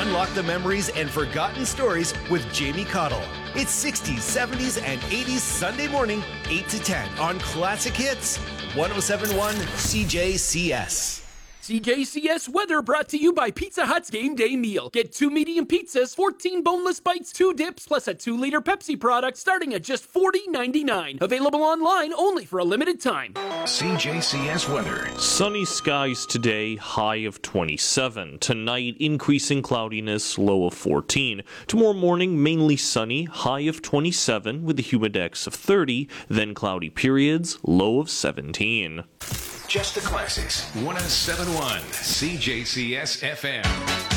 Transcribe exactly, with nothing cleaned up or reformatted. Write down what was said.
Unlock the memories and forgotten stories with Jamie Cottle. It's sixties, seventies, and eighties Sunday morning, eight to ten on Classic Hits, one oh seven point one C J C S. C J C S weather brought to you by Pizza Hut's Game Day Meal. Get two medium pizzas, fourteen boneless bites, two dips, plus a two liter Pepsi product starting at just forty ninety-nine. Available online only for a limited time. C J C S weather. Sunny skies today, high of twenty-seven. Tonight, increasing cloudiness, low of fourteen. Tomorrow morning, mainly sunny, high of twenty-seven with a humidex of thirty. Then cloudy periods, low of seventeen. Just the classics. one oh seven point one C J C S F M.